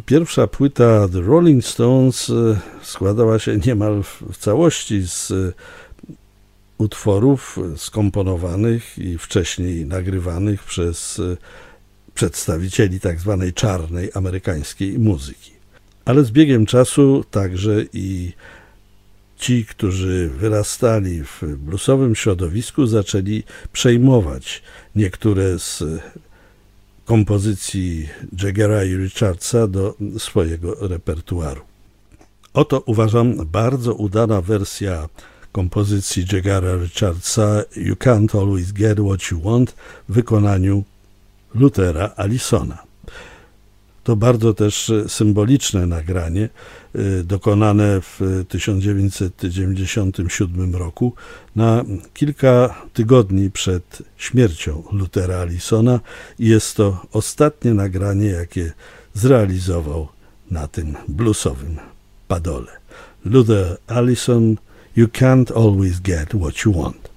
Pierwsza płyta The Rolling Stones składała się niemal w całości z utworów skomponowanych i wcześniej nagrywanych przez przedstawicieli tzw. czarnej amerykańskiej muzyki. Ale z biegiem czasu także i ci, którzy wyrastali w bluesowym środowisku, zaczęli przejmować niektóre z kompozycji Jaggera i Richardsa do swojego repertuaru. Oto, uważam, bardzo udana wersja kompozycji Jaggera Richardsa You Can't Always Get What You Want w wykonaniu Luthera Allisona. To bardzo też symboliczne nagranie, dokonane w 1997 roku, na kilka tygodni przed śmiercią Luthera Allisona, i jest to ostatnie nagranie, jakie zrealizował na tym bluesowym padole. Luther Allison, You Can't Always Get What You Want.